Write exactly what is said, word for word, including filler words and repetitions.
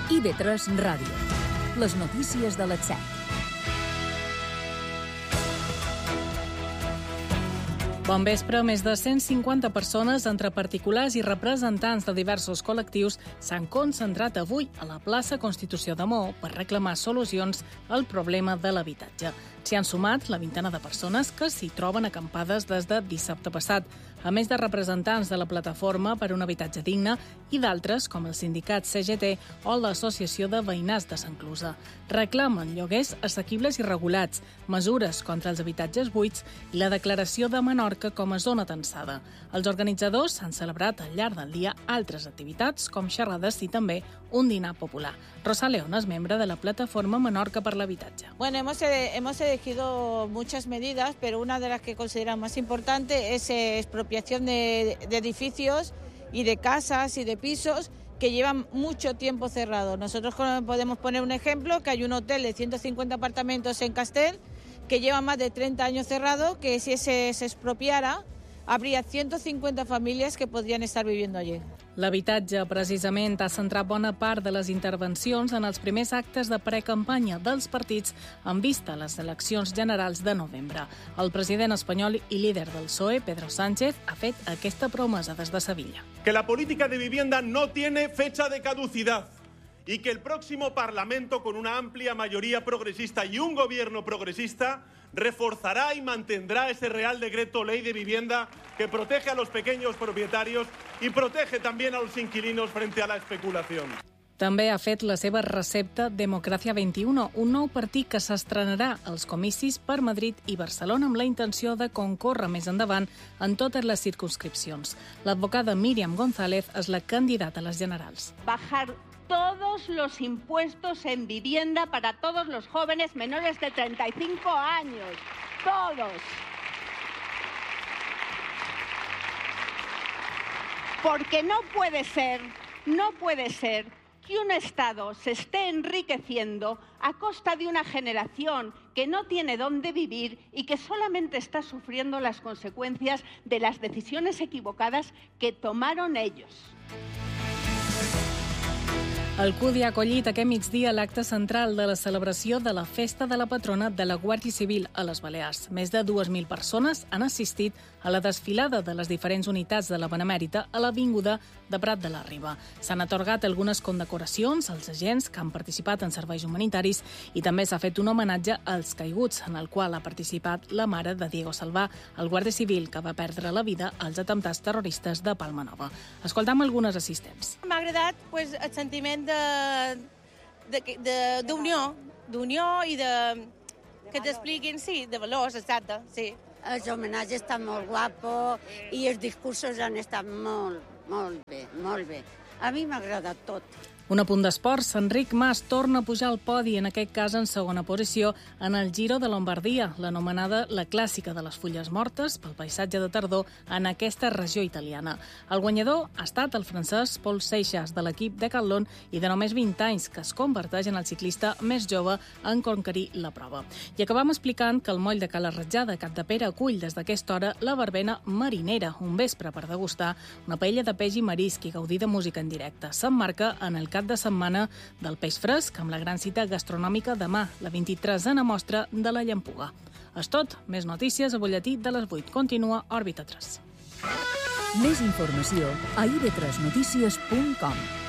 I B tres Ràdio. Les notícies de les set. Bon vespre. Més de cent cinquanta persones, entre particulars i representants de diversos col·lectius, s'han concentrat avui a la plaça Constitució de Maó per reclamar solucions al problema de l'habitatge. S'hi han sumat la vintena de persones que s'hi troben acampades des de dissabte passat, a més de representants de la Plataforma per un Habitatge Digne i d'altres, com el sindicat C G T o l'Associació de Veïnats de Sant Clusa. Reclamen lloguers assequibles i regulats, mesures contra els habitatges buits i la declaració de Menorca com a zona tensada. Els organitzadors han celebrat al llarg del dia altres activitats, com xerrades i també un dinar popular. Rosa León és membre de la Plataforma Menorca per l'Habitatge. Bueno, hemos, hemos elegido muchas medidas, pero una de las que consideramos más importante es eh, expropiación de, de edificios y de casas y de pisos que llevan mucho tiempo cerrados. Nosotros podemos poner un ejemplo, que hay un hotel de ciento cincuenta apartamentos en Castel que lleva más de treinta años cerrado, que si se, se expropiara, habría ciento cincuenta familias que podrían estar viviendo allí. L'habitatge, precisament, ha centrat bona part de les intervencions en els primers actes de precampanya dels partits en vista a les eleccions generals de novembre. El president espanyol i líder del P S O E, Pedro Sánchez, ha fet aquesta promesa des de Sevilla. Que la política de vivienda no tiene fecha de caducidad y que el próximo Parlamento, con una amplia mayoría progresista y un gobierno progresista, reforzará y mantendrá ese Real Decreto Ley de Vivienda que protege a los pequeños propietarios y protege también a los inquilinos frente a la especulación. També ha fet la seva recepta Democràcia vint-i-u, un nou partit que s'estrenarà als comicis per Madrid i Barcelona amb la intenció de concórrer més endavant en totes les circumscripcions. L'advocada Míriam González és la candidata a les generals. Bajar todos los impuestos en vivienda para todos los jóvenes menores de treinta y cinco años. Todos. Porque no puede ser, no puede ser que un Estado se esté enriqueciendo a costa de una generación que no tiene dónde vivir y que solamente está sufriendo las consecuencias de las decisiones equivocadas que tomaron ellos. El C U D I ha acollit aquest migdia l'acte central de la celebració de la Festa de la Patrona de la Guàrdia Civil a les Balears. Més de dues mil persones han assistit a la desfilada de les diferents unitats de la Benemèrita a l'Avinguda de Prat de la Riba. S'han atorgat algunes condecoracions als agents que han participat en serveis humanitaris i també s'ha fet un homenatge als caiguts, en el qual ha participat la mare de Diego Salvà, el guàrdia civil que va perdre la vida als atemptats terroristes de Palma Nova. Escoltam algunes assistents. M'ha agradat pues, el sentiment d'unió, d'unió i de que t'expliquin, sí, de valors, exacte, sí. Els homenatges estan molt guapos i els discursos han estat molt, molt bé, molt bé. A mi m'ha agradat tot. Un apunt d'esports, Enric Mas torna a pujar al podi, en aquest cas en segona posició, en el Giro de Lombardia, l'anomenada la clàssica de les fulles mortes pel paisatge de tardor en aquesta regió italiana. El guanyador ha estat el francès Paul Seixas, de l'equip Decathlon i de només vint anys, que es converteix en el ciclista més jove en conquerir la prova. I acabam explicant que el moll de Cala Ratjada, Capdepera, acull des d'aquesta hora la verbena marinera, un vespre per degustar una paella de peix i marisc i gaudir de música en directe. S'emmarca en el cap de setmana del peix fresc, amb la gran cita gastronòmica demà, la vint-i-tresena mostra de la Llampuga. És tot. Més notícies a butlletí de les vuit. Continua Òrbita tres. Més informació a i be tres notícies punt com.